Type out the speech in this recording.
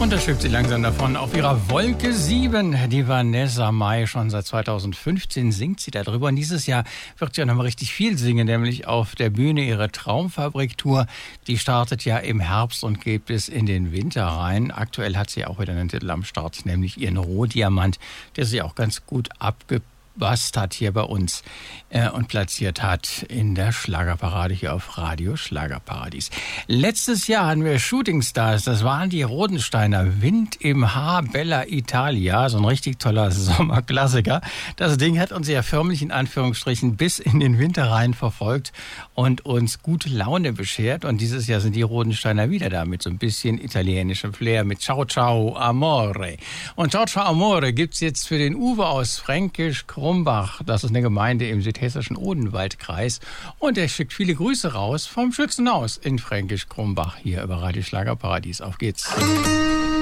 Runter schwebt sie langsam davon auf ihrer Wolke 7. Die Vanessa Mai, schon seit 2015 singt sie darüber. Und dieses Jahr wird sie auch noch mal richtig viel singen, nämlich auf der Bühne ihre Traumfabrik-Tour. Die startet ja im Herbst und geht bis in den Winter rein. Aktuell hat sie auch wieder einen Titel am Start, nämlich ihren Rohdiamant, der sie auch ganz gut abgebasst hat hier bei uns und platziert hat in der Schlagerparade hier auf Radio Schlagerparadies. Letztes Jahr hatten wir Shooting Stars, das waren die Rodensteiner, Wind im Haar, Bella Italia, so ein richtig toller Sommerklassiker. Das Ding hat uns ja förmlich in Anführungsstrichen bis in den Winter rein verfolgt und uns gute Laune beschert. Und dieses Jahr sind die Rodensteiner wieder da mit so ein bisschen italienischem Flair, mit Ciao Ciao Amore. Und Ciao Ciao Amore gibt's jetzt für den Uwe aus Fränkisch Krumbach. Das ist eine Gemeinde im südhessischen Odenwaldkreis. Und er schickt viele Grüße raus vom Schützenhaus in Fränkisch Krumbach hier über Radio Schlagerparadies. Auf geht's.